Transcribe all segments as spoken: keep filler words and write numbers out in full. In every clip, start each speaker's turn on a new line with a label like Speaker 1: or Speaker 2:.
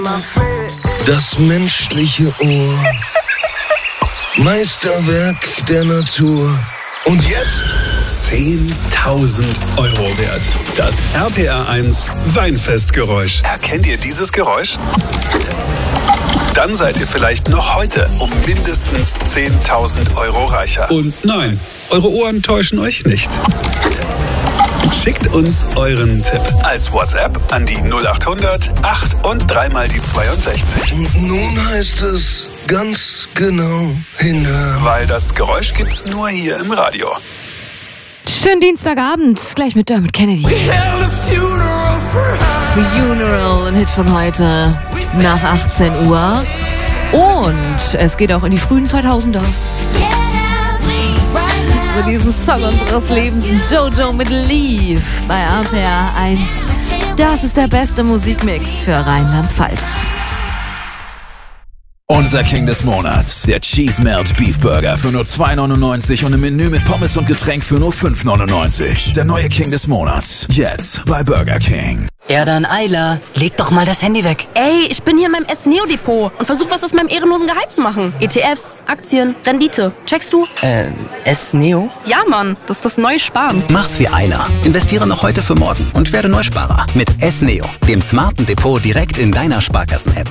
Speaker 1: Das menschliche Ohr. Meisterwerk der Natur. Und jetzt
Speaker 2: zehntausend Euro wert. Das R P R eins Weinfestgeräusch. Erkennt ihr dieses Geräusch? Dann seid ihr vielleicht noch heute um mindestens zehntausend Euro reicher. Und nein, eure Ohren täuschen euch nicht. Schickt uns euren Tipp als WhatsApp an die null acht hundert acht und dreimal die zweiundsechzig.
Speaker 1: Und nun heißt es ganz genau hinhören.
Speaker 2: Weil das Geräusch gibt's nur hier im Radio.
Speaker 3: Schönen Dienstagabend, gleich mit Dermot Kennedy. Funeral, ein Hit von heute nach achtzehn Uhr. Und es geht auch in die frühen zweitausender. Für diesen Song unseres Lebens, Jojo mit Leave bei R P R eins. Das ist der beste Musikmix für Rheinland-Pfalz.
Speaker 4: Unser King des Monats, der Cheese Melt Beef Burger für nur zwei neunundneunzig und ein Menü mit Pommes und Getränk für nur fünf neunundneunzig. Der neue King des Monats, jetzt bei Burger King.
Speaker 5: Ja dann, Ayla, leg doch mal das Handy weg.
Speaker 6: Ey, ich bin hier in meinem S-Neo-Depot und versuch was aus meinem ehrenlosen Gehalt zu machen. E T Fs, Aktien, Rendite. Checkst du?
Speaker 5: Äh, S-Neo?
Speaker 6: Ja, Mann, das ist das neue Sparen.
Speaker 7: Mach's wie Ayla. Investiere noch heute für morgen und werde Neusparer mit S-Neo, dem smarten Depot direkt in deiner Sparkassen-App.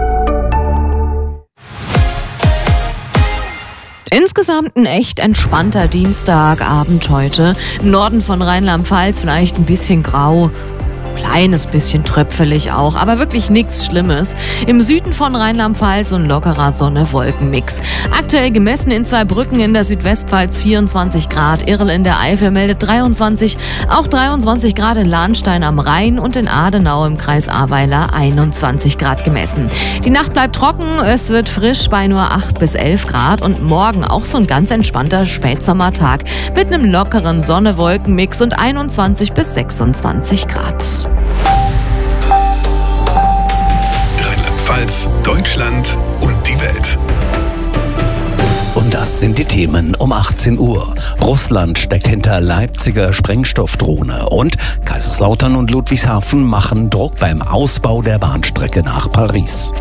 Speaker 3: Insgesamt ein echt entspannter Dienstagabend heute. Im Norden von Rheinland-Pfalz vielleicht ein bisschen grau. Kleines bisschen tröpfelig auch, aber wirklich nichts Schlimmes. Im Süden von Rheinland-Pfalz ein lockerer Sonne-Wolken-Mix. Aktuell gemessen in Zweibrücken in der Südwestpfalz vierundzwanzig Grad. Irl in der Eifel meldet dreiundzwanzig, auch dreiundzwanzig Grad in Lahnstein am Rhein und in Adenau im Kreis Ahrweiler einundzwanzig Grad gemessen. Die Nacht bleibt trocken, es wird frisch bei nur acht bis elf Grad und morgen auch so ein ganz entspannter Spätsommertag mit einem lockeren Sonne-Wolken-Mix und einundzwanzig bis sechsundzwanzig Grad.
Speaker 2: Rheinland-Pfalz, Deutschland und die Welt.
Speaker 7: Und das sind die Themen um achtzehn Uhr. Russland steckt hinter Leipziger Sprengstoffdrohne und Kaiserslautern und Ludwigshafen machen Druck beim Ausbau der Bahnstrecke nach Paris.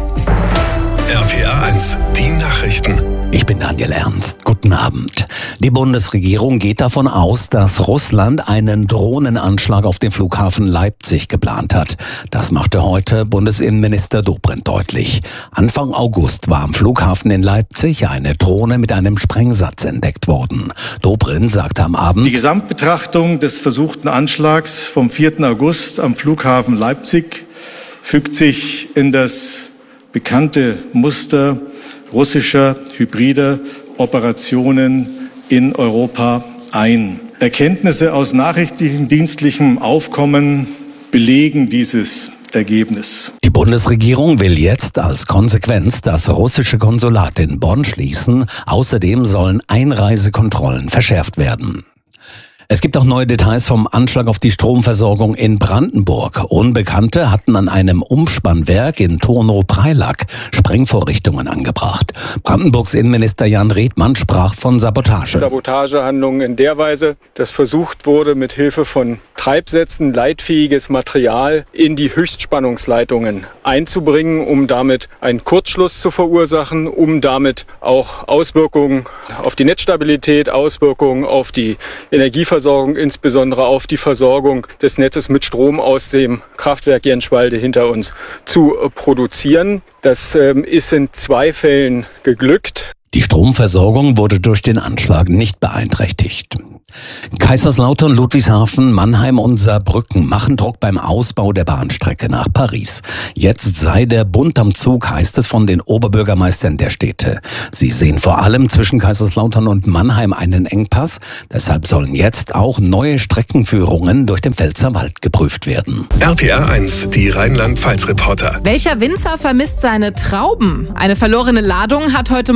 Speaker 2: R P R eins, die Nachrichten.
Speaker 7: Ich bin Daniel Ernst. Guten Abend. Die Bundesregierung geht davon aus, dass Russland einen Drohnenanschlag auf den Flughafen Leipzig geplant hat. Das machte heute Bundesinnenminister Dobrindt deutlich. Anfang August war am Flughafen in Leipzig eine Drohne mit einem Sprengsatz entdeckt worden. Dobrindt sagte am Abend:
Speaker 8: Die Gesamtbetrachtung des versuchten Anschlags vom vierten August am Flughafen Leipzig fügt sich in das bekannte Muster russischer hybrider Operationen in Europa ein. Erkenntnisse aus nachrichtendienstlichem Aufkommen belegen dieses Ergebnis.
Speaker 7: Die Bundesregierung will jetzt als Konsequenz das russische Konsulat in Bonn schließen. Außerdem sollen Einreisekontrollen verschärft werden. Es gibt auch neue Details vom Anschlag auf die Stromversorgung in Brandenburg. Unbekannte hatten an einem Umspannwerk in Turnow-Preilack Sprengvorrichtungen angebracht. Brandenburgs Innenminister Jan Redmann sprach von Sabotage.
Speaker 9: Sabotagehandlungen in der Weise, dass versucht wurde, mit Hilfe von Treibsätzen leitfähiges Material in die Höchstspannungsleitungen einzubringen, um damit einen Kurzschluss zu verursachen, um damit auch Auswirkungen auf die Netzstabilität, Auswirkungen auf die Energieversorgung, insbesondere auf die Versorgung des Netzes mit Strom aus dem Kraftwerk Jenschwalde hinter uns zu produzieren. Das ähm, ist in zwei Fällen geglückt.
Speaker 7: Die Stromversorgung wurde durch den Anschlag nicht beeinträchtigt. Kaiserslautern, Ludwigshafen, Mannheim und Saarbrücken machen Druck beim Ausbau der Bahnstrecke nach Paris. Jetzt sei der Bund am Zug, heißt es von den Oberbürgermeistern der Städte. Sie sehen vor allem zwischen Kaiserslautern und Mannheim einen Engpass. Deshalb sollen jetzt auch neue Streckenführungen durch den Pfälzerwald geprüft werden.
Speaker 2: R P R eins, die Rheinland-Pfalz-Reporter.
Speaker 10: Welcher Winzer vermisst seine Trauben? Eine verlorene Ladung hat heute Morgen ein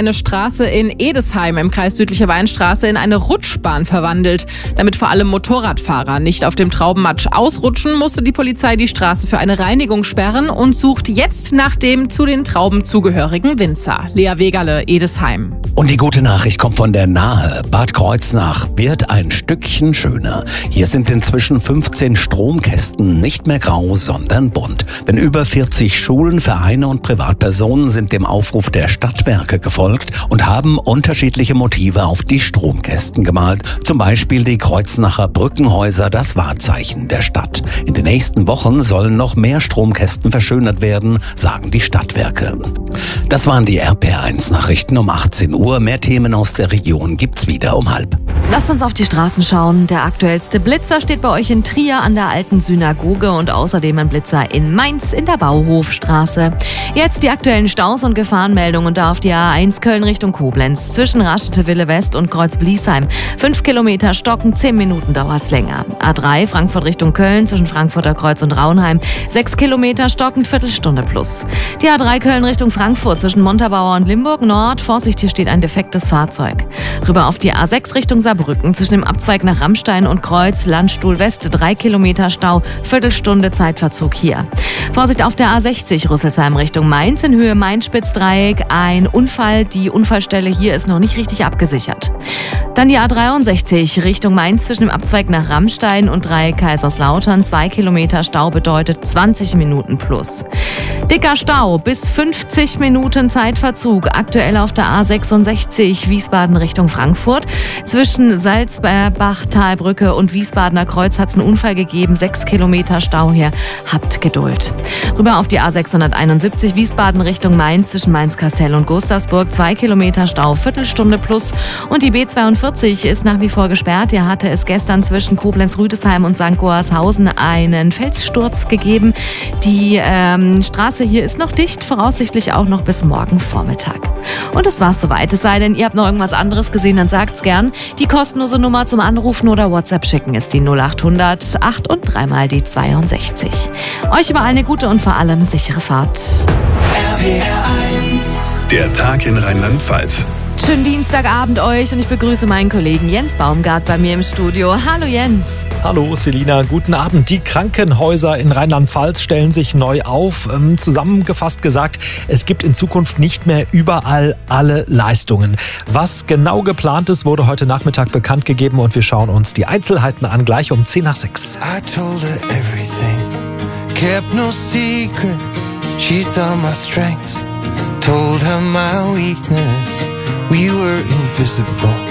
Speaker 10: eine Straße in Edesheim im Kreis Südliche Weinstraße in eine Rutschbahn verwandelt. Damit vor allem Motorradfahrer nicht auf dem Traubenmatsch ausrutschen, musste die Polizei die Straße für eine Reinigung sperren und sucht jetzt nach dem zu den Trauben zugehörigen Winzer. Lea Wegerle, Edesheim.
Speaker 7: Und die gute Nachricht kommt von der Nahe. Bad Kreuznach wird ein Stückchen schöner. Hier sind inzwischen fünfzehn Stromkästen nicht mehr grau, sondern bunt. Denn über vierzig Schulen, Vereine und Privatpersonen sind dem Aufruf der Stadtwerke gefolgt und haben unterschiedliche Motive auf die Stromkästen gemalt. Zum Beispiel die Kreuznacher Brückenhäuser, das Wahrzeichen der Stadt. In den nächsten Wochen sollen noch mehr Stromkästen verschönert werden, sagen die Stadtwerke. Das waren die R P R eins Nachrichten um achtzehn Uhr. Mehr Themen aus der Region gibt's wieder um halb.
Speaker 3: Lasst uns auf die Straßen schauen. Der aktuellste Blitzer steht bei euch in Trier an der alten Synagoge und außerdem ein Blitzer in Mainz in der Bauhofstraße. Jetzt die aktuellen Staus und Gefahrenmeldungen da auf die A eins Köln Richtung Koblenz zwischen Raschete-Wille West und Kreuz-Bliesheim. Fünf Kilometer stocken, zehn Minuten dauert's länger. A drei Frankfurt Richtung Köln zwischen Frankfurter Kreuz und Raunheim. Sechs Kilometer stocken, Viertelstunde plus. Die A drei Köln Richtung Frankfurt zwischen Montabaur und Limburg Nord. Vorsicht, hier steht ein defektes Fahrzeug. Rüber auf die A sechs Richtung Saarbrücken zwischen dem Abzweig nach Rammstein und Kreuz Landstuhl West. Drei Kilometer Stau, Viertelstunde Zeitverzug hier. Vorsicht auf der A sechzig Rüsselsheim Richtung Mainz in Höhe Main-Spitz-Dreieck. Ein Unfall, die Unfallstelle hier ist noch nicht richtig abgesichert. Dann die A dreiundsechzig Richtung Mainz zwischen dem Abzweig nach Rammstein und Dreieck Kaiserslautern. Zwei Kilometer Stau bedeutet zwanzig Minuten plus. Dicker Stau bis fünfzig Minuten Zeitverzug. Aktuell auf der A sechsundsechzig Wiesbaden Richtung Frankfurt. Zwischen Salzbach, Talbrücke und Wiesbadener Kreuz hat es einen Unfall gegeben. Sechs Kilometer Stau hier. Habt Geduld. Rüber auf die A sechshunderteinundsiebzig Wiesbaden Richtung Mainz zwischen Mainz-Kastell und Gustavsburg. Zwei Kilometer Stau, Viertelstunde plus. Und die B zweiundvierzig ist nach wie vor gesperrt. Hier hatte es gestern zwischen Koblenz-Rüdesheim und Sankt Goarshausen einen Felssturz gegeben. Die ähm, Straße hier ist noch dicht, voraussichtlich auch noch bis morgen Vormittag. Und das war's soweit. Es sei denn, ihr habt noch irgendwas anderes gesehen, dann sagt's gern. Die kostenlose Nummer zum Anrufen oder WhatsApp schicken ist die null achthundert acht und dreimal die zweiundsechzig. Euch überall eine gute und vor allem sichere Fahrt.
Speaker 2: R P R eins. Der Tag in Rheinland-Pfalz.
Speaker 3: Schönen Dienstagabend euch und ich begrüße meinen Kollegen Jens Baumgart bei mir im Studio. Hallo Jens.
Speaker 11: Hallo Selina, guten Abend. Die Krankenhäuser in Rheinland-Pfalz stellen sich neu auf. Ähm, zusammengefasst gesagt, es gibt in Zukunft nicht mehr überall alle Leistungen. Was genau geplant ist, wurde heute Nachmittag bekannt gegeben und wir schauen uns die Einzelheiten an, gleich um zehn nach sechs.
Speaker 1: I told her everything, kept no secrets. She saw my strengths, told her my weakness. We were invisible.